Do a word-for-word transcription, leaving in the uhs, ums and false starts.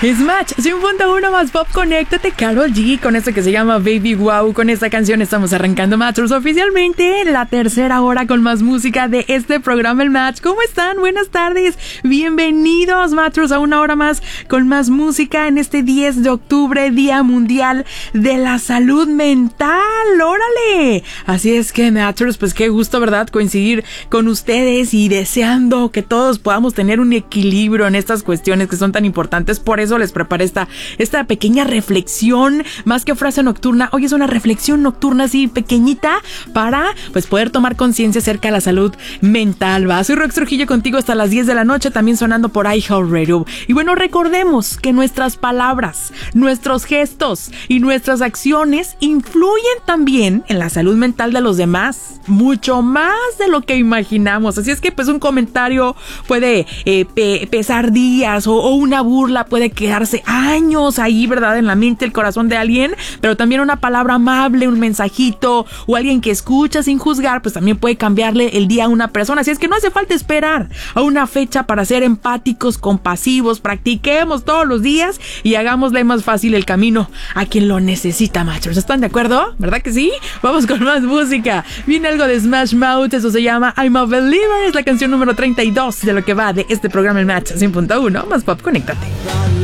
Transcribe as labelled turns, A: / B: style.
A: Smash cien punto uno más pop, conéctate, Karol G con esto que se llama Baby Wow. Con esta canción estamos arrancando Matchers oficialmente la tercera hora con más música de este programa El Match. ¿Cómo están? Buenas tardes, bienvenidos Matchers a una hora más con más música en este diez de octubre, Día Mundial de la Salud Mental. ¡Órale! Así es que Matchers, pues qué gusto, ¿verdad? Coincidir con ustedes y deseando que todos podamos tener un equilibrio en estas cuestiones que son tan importantes. Por eso les preparé esta, esta pequeña reflexión, más que frase nocturna. Hoy es una reflexión nocturna así pequeñita para pues poder tomar conciencia acerca de la salud mental. Va, soy Rox Trujillo contigo hasta las diez de la noche, también sonando por iHeartRadio. Y bueno, recordemos que nuestras palabras, nuestros gestos y nuestras acciones influyen también en la salud mental de los demás, mucho más de lo que imaginamos. Así es que pues un comentario puede eh, pe- pesar días o, o una burla puede quedarse años ahí, ¿verdad? En la mente, el corazón de alguien, pero también una palabra amable, un mensajito o alguien que escucha sin juzgar, pues también puede cambiarle el día a una persona. Así es que no hace falta esperar a una fecha para ser empáticos, compasivos. Practiquemos todos los días y hagámosle más fácil el camino a quien lo necesita, machos. ¿Están de acuerdo? ¿Verdad que sí? Vamos con más música. Viene algo de Smash Mouth, eso se llama I'm a Believer, es la canción número treinta y dos de lo que va de este programa El Match cien punto uno más pop, conéctate.